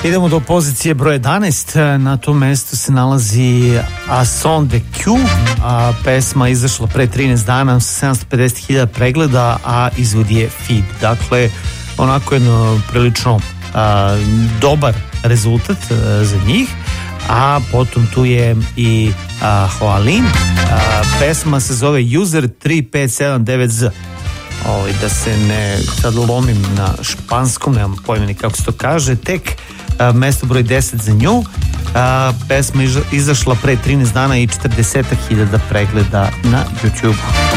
Idemo do pozicije broj 11. Na tom mestu se nalazi A Son de Q. Pesma izašla pre 13 dana sa 750.000 pregleda, a izvod je feed. Dakle, onako jedno prilično dobar rezultat za njih. A potom tu je i Hoalin. Pesma se zove User 3579Z. Da se ne sad lomim na španskom, nemam pojma ni kako se to kaže. Tek mesto broj 10 za nju. Pesma izašla pre 13 dana i 40.000 pregleda na YouTube.